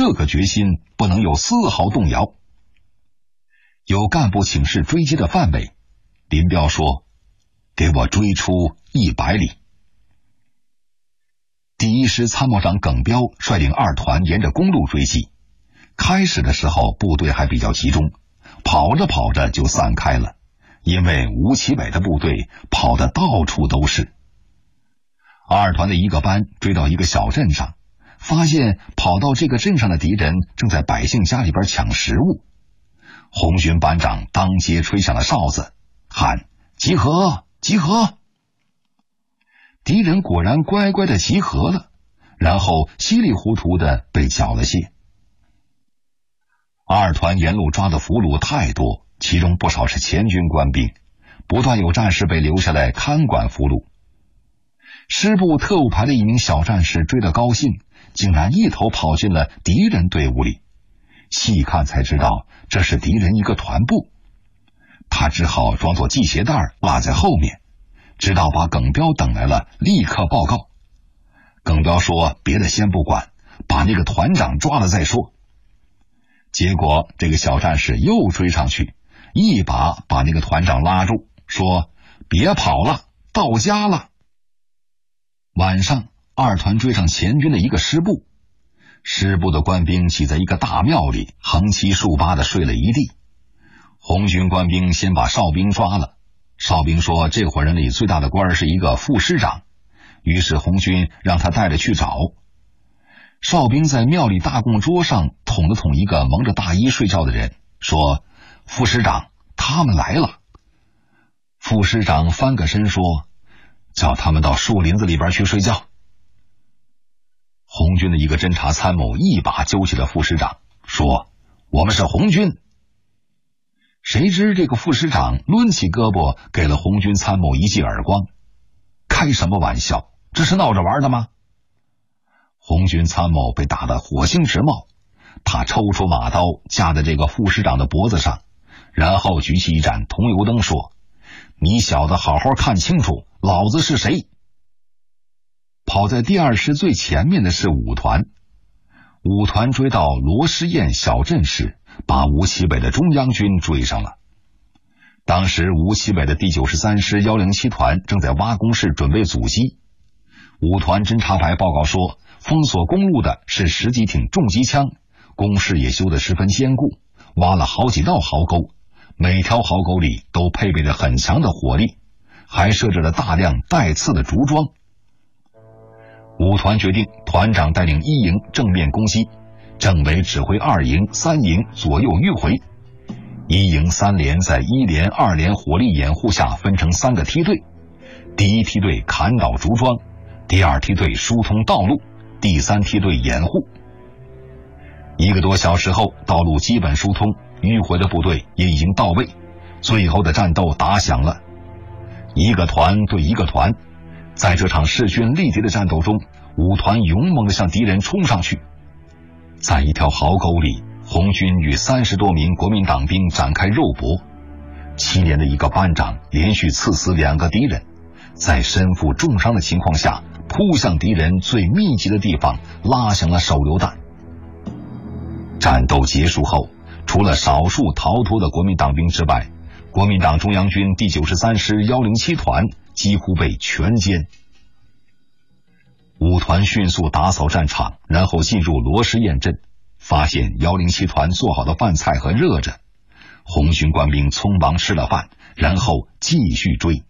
这个决心不能有丝毫动摇。有干部请示追击的范围，林彪说：“给我追出100里。”第一师参谋长耿彪率领2团沿着公路追击，开始的时候部队还比较集中，跑着跑着就散开了，因为吴奇伟的部队跑得到处都是。2团的一个班追到一个小镇上，发现跑到这个镇上的敌人正在百姓家里边抢食物。红军班长当街吹响了哨子，喊：“集合！集合！”敌人果然乖乖的集合了，然后稀里糊涂的被缴了械。2团沿路抓的俘虏太多，其中不少是前军官兵，不断有战士被留下来看管俘虏。师部特务排的一名小战士追得高兴，竟然一头跑进了敌人队伍里，细看才知道这是敌人一个团部，他只好装作系鞋带落在后面，直到把耿彪等来了，立刻报告。耿彪说：“别的先不管，把那个团长抓了再说。”结果这个小战士又追上去，一把把那个团长拉住，说：“别跑了，到家了。”晚上2团追上前军的一个师部，师部的官兵挤在一个大庙里，横七竖八的睡了一地。红军官兵先把哨兵抓了，哨兵说这伙人里最大的官是一个副师长，于是红军让他带着去找。哨兵在庙里大供桌上捅了捅一个蒙着大衣睡觉的人，说：“副师长，他们来了。”副师长翻个身说：“叫他们到树林子里边去睡觉。”红军的一个侦察参谋一把揪起了副师长，说：“我们是红军。”谁知这个副师长抡起胳膊给了红军参谋一记耳光。开什么玩笑，这是闹着玩的吗？红军参谋被打得火星直冒，他抽出马刀架在这个副师长的脖子上，然后举起一盏桐油灯说：“你小子好好看清楚，老子是谁。”跑在第2师最前面的是5团，5团追到罗师堰小镇时，把吴奇伟的中央军追上了。当时吴奇伟的第93师107团正在挖工事准备阻击。5团侦察排报告说，封锁公路的是10几挺重机枪，工事也修得十分坚固，挖了好几道壕沟，每条壕沟里都配备着很强的火力，还设置了大量带刺的竹桩。5团决定团长带领1营正面攻击，政委指挥2营、3营左右迂回。1营3连在1连、2连火力掩护下分成3个梯队，第1梯队砍倒竹桩，第2梯队疏通道路，第3梯队掩护。1个多小时后，道路基本疏通，迂回的部队也已经到位，最后的战斗打响了。1个团对1个团，在这场势均力敌的战斗中，5团勇猛地向敌人冲上去。在一条壕沟里，红军与30多名国民党兵展开肉搏，7连的一个班长连续刺死2个敌人，在身负重伤的情况下，扑向敌人最密集的地方，拉响了手榴弹。战斗结束后，除了少数逃脱的国民党兵之外，国民党中央军第93师107团几乎被全歼。5团迅速打扫战场，然后进入罗师堰镇，发现107团做好的饭菜和热着，红军官兵匆忙吃了饭，然后继续追。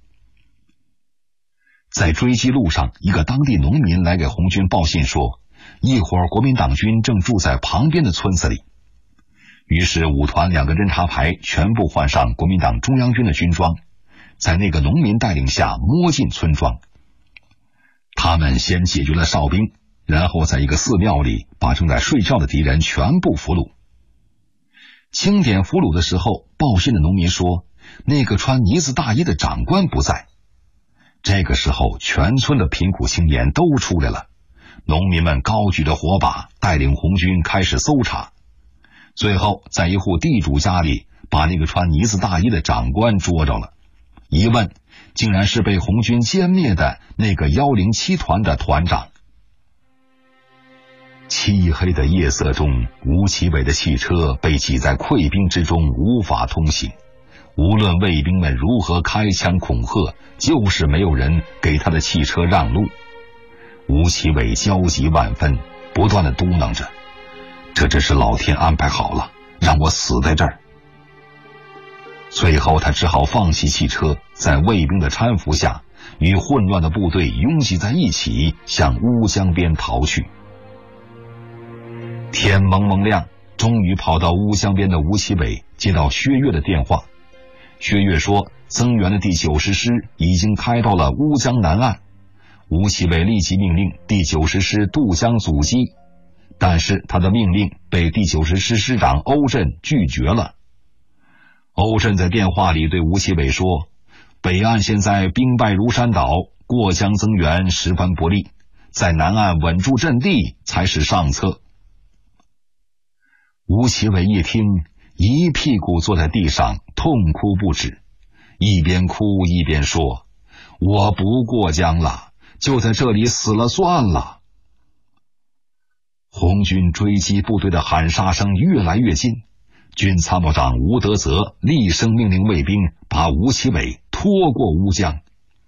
在追击路上，一个当地农民来给红军报信说，一伙国民党军正住在旁边的村子里。于是5团2个侦察排全部换上国民党中央军的军装，在那个农民带领下摸进村庄。他们先解决了哨兵，然后在一个寺庙里把正在睡觉的敌人全部俘虏。清点俘虏的时候，报信的农民说，那个穿呢子大衣的长官不在。这个时候，全村的贫苦青年都出来了，农民们高举着火把，带领红军开始搜查。最后在一户地主家里，把那个穿呢子大衣的长官捉着了，一问，竟然是被红军歼灭的那个107团的团长。 漆黑的夜色中，吴奇伟的汽车被挤在溃兵之中，无法通行。无论卫兵们如何开枪恐吓，就是没有人给他的汽车让路。吴奇伟焦急万分，不断地嘟囔着：“这只是老天安排好了，让我死在这儿。”最后他只好放弃汽车，在卫兵的搀扶下，与混乱的部队拥挤在一起，向乌江边逃去。天蒙蒙亮，终于跑到乌江边的吴奇伟接到薛岳的电话。薛岳说，增援的第90师已经开到了乌江南岸。吴奇伟立即命令第90师渡江阻击，但是他的命令被第90师师长欧震拒绝了。欧震在电话里对吴奇伟说，北岸现在兵败如山倒，过江增援十分不利，在南岸稳住阵地才是上策。吴奇伟一听，一屁股坐在地上痛哭不止，一边哭一边说，我不过江了，就在这里死了算了。红军追击部队的喊杀声越来越近，军参谋长吴德泽厉声命令卫兵把吴奇伟拖过乌江。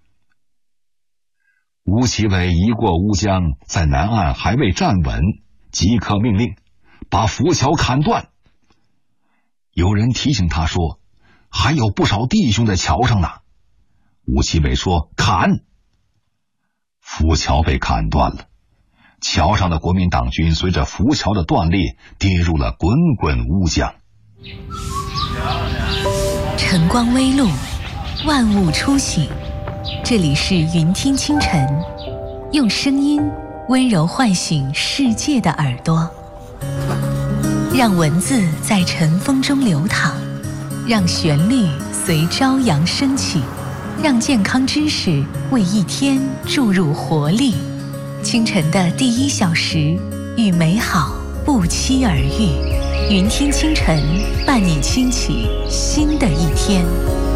吴奇伟一过乌江，在南岸还未站稳，即刻命令把浮桥砍断。有人提醒他说，还有不少弟兄在桥上呢。吴奇伟说，砍。浮桥被砍断了，桥上的国民党军随着浮桥的断裂，跌入了滚滚乌江。 晨光微露，万物初醒，这里是云听清晨，用声音温柔唤醒世界的耳朵，让文字在晨风中流淌，让旋律随朝阳升起，让健康知识为一天注入活力。清晨的第1小时，与美好不期而遇。云听清晨，伴你轻启新的一天。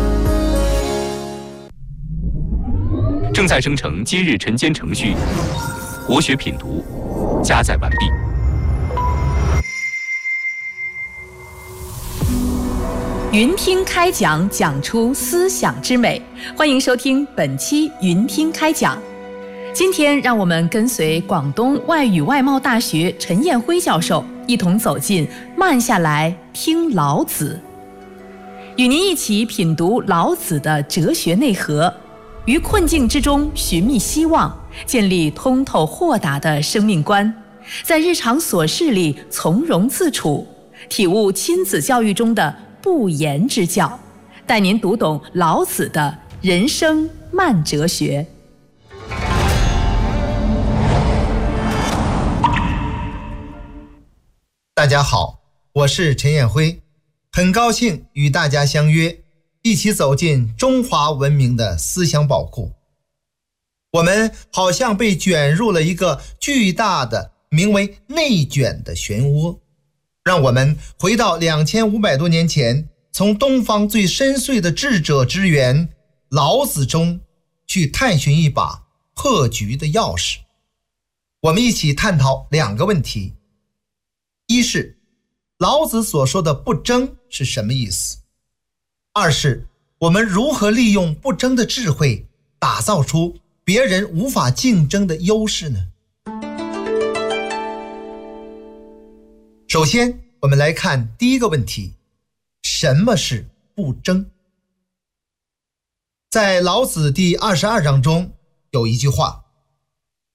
正在生成今日晨间程序，国学品读加载完毕。 云听开讲，讲出思想之美。欢迎收听本期云听开讲。今天让我们跟随广东外语外贸大学陈彦辉教授一同走进慢下来听老子，与您一起品读老子的哲学内核，于困境之中寻觅希望，建立通透豁达的生命观，在日常琐事里从容自处，体悟亲子教育中的不言之教，带您读懂老子的人生慢哲学。 大家好，我是陈彦辉，很高兴与大家相约，一起走进中华文明的思想宝库。我们好像被卷入了一个巨大的名为内卷的漩涡，让我们回到2500多年前，从东方最深邃的智者之源老子中去探寻一把破局的钥匙。我们一起探讨2个问题，一是老子所说的不争是什么意思，二是我们如何利用不争的智慧，打造出别人无法竞争的优势呢？首先我们来看第一个问题，什么是不争？在老子第22章中有一句话，